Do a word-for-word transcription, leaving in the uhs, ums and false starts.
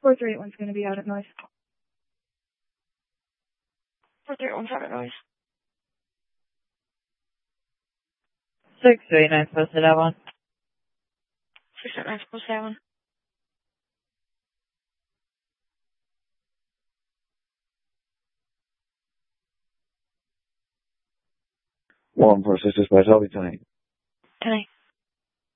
four three eight one's going to be out at noise. four three eight one's out at noise. six two eight nine posted at one. six two eight nine posted at one. One four six six by Shelby tonight. Tonight.